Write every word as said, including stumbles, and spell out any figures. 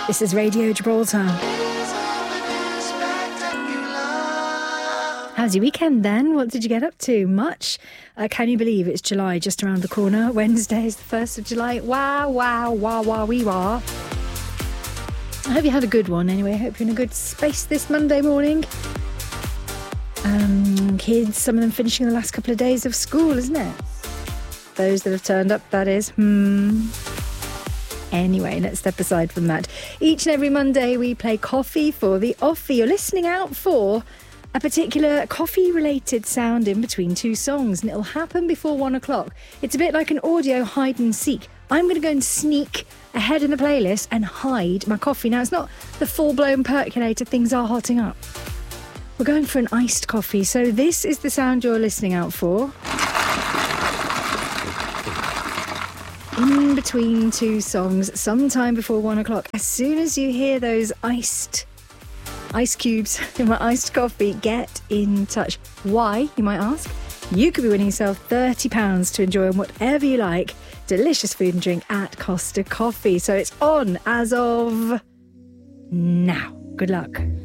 This is Radio Gibraltar. How's your weekend then? What did you get up to? Much? Uh, can you believe it's July just around the corner? Wednesday is the first of July. Wow, wow, wow, wow, wee wah. I hope you had a good one anyway. I hope you're in a good space this Monday morning. Um, kids, some of them finishing the last couple of days of school, isn't it? Those that have turned up, that is. Hmm. Anyway, let's step aside from that. Each and every Monday we play Coffee for the Offie. You're listening out for a particular coffee-related sound in between two songs, and it'll happen before one o'clock. It's a bit like an audio hide and seek. I'm going to go and sneak ahead in the playlist and hide my coffee. Now, it's not the full-blown percolator. Things are hotting up. We're going for an iced coffee, so this is the sound you're listening out for. In between two songs, sometime before one o'clock. As soon as you hear those iced ice cubes in my iced coffee, get in touch. Why, you might ask? You could be winning yourself thirty pounds to enjoy on whatever you like. Delicious food and drink at Costa Coffee. So it's on as of now. Good luck.